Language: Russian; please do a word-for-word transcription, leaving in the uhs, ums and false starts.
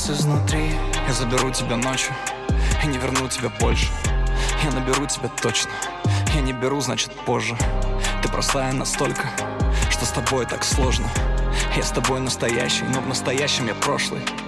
нас изнутри. Я заберу тебя ночью и не верну тебя больше. Я наберу тебя точно. Я не беру, значит позже. Ты простая настолько, что с тобой так сложно. Я с тобой настоящий, но в настоящем я прошлый.